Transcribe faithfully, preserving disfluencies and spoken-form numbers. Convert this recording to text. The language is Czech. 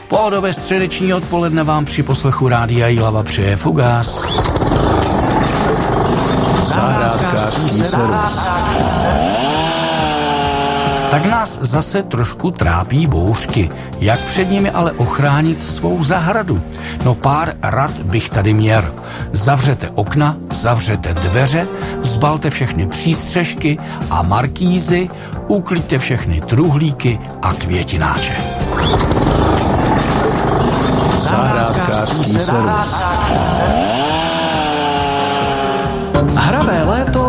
Pohodové středeční odpoledne vám při poslechu Rádia Jihlava přeje Fugas. Zahrádkářský servis. Tak nás zase trošku trápí bouřky. Jak před nimi ale ochránit svou zahradu? No pár rad bych tady měl. Zavřete okna, zavřete dveře, zbalte všechny přístřešky a markízy, ukliďte všechny truhlíky a květináče. Zahrádkářský servis. Hravé léto